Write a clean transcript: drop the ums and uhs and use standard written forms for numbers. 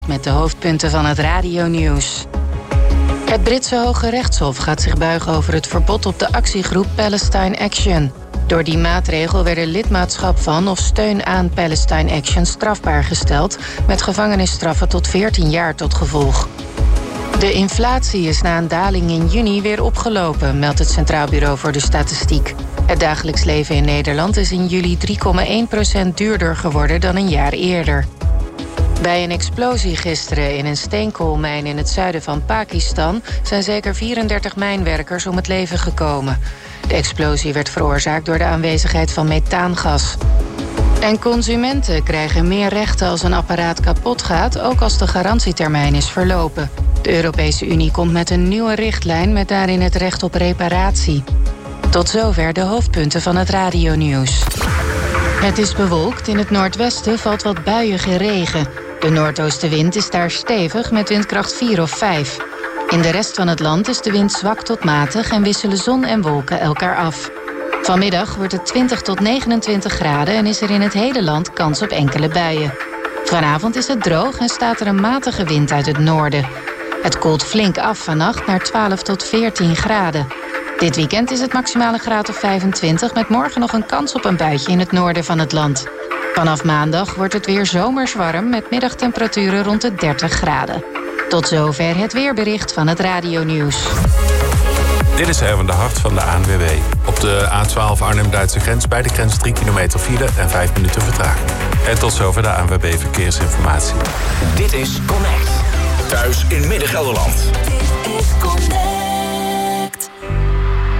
Met de hoofdpunten van het radionieuws. Het Britse Hoge Rechtshof gaat zich buigen over het verbod op de actiegroep Palestine Action. Door die maatregel werden lidmaatschap van of steun aan Palestine Action strafbaar gesteld, met gevangenisstraffen tot 14 jaar tot gevolg. De inflatie is na een daling in juni weer opgelopen, meldt het Centraal Bureau voor de Statistiek. Het dagelijks leven in Nederland is in juli 3,1% duurder geworden dan een jaar eerder. Bij een explosie gisteren in een steenkoolmijn in het zuiden van Pakistan zijn zeker 34 mijnwerkers om het leven gekomen. De explosie werd veroorzaakt door de aanwezigheid van methaangas. En consumenten krijgen meer rechten als een apparaat kapot gaat, ook als de garantietermijn is verlopen. De Europese Unie komt met een nieuwe richtlijn met daarin het recht op reparatie. Tot zover de hoofdpunten van het radionieuws. Het is bewolkt, in het noordwesten valt wat buiige regen. De noordoostenwind is daar stevig met windkracht 4 of 5. In de rest van het land is de wind zwak tot matig en wisselen zon en wolken elkaar af. Vanmiddag wordt het 20 tot 29 graden en is er in het hele land kans op enkele buien. Vanavond is het droog en staat er een matige wind uit het noorden. Het koelt flink af vannacht naar 12 tot 14 graden. Dit weekend is het maximale graad of 25... met morgen nog een kans op een buitje in het noorden van het land. Vanaf maandag wordt het weer zomers warm met middagtemperaturen rond de 30 graden. Tot zover het weerbericht van het radionieuws. Dit is Erwin de Hart van de ANWB. Op de A12 Arnhem-Duitse grens bij de grens 3 kilometer file en 5 minuten vertraging. En tot zover de ANWB Verkeersinformatie. Dit is Connect. Thuis in Midden-Gelderland. Dit is Connect.